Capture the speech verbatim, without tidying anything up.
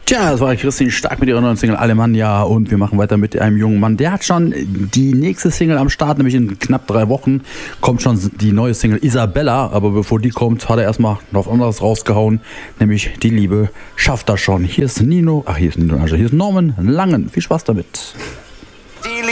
Tja, das war Christine Stark mit ihrer neuen Single Alemannia und wir machen weiter mit einem jungen Mann. Der hat schon die nächste Single am Start, nämlich in knapp drei Wochen kommt schon die neue Single Isabella, aber bevor die kommt, hat er erstmal noch was anderes rausgehauen, nämlich Die Liebe schafft er schon. Hier ist Nino, ach hier ist Nino, hier ist Norman Langen. Viel Spaß damit.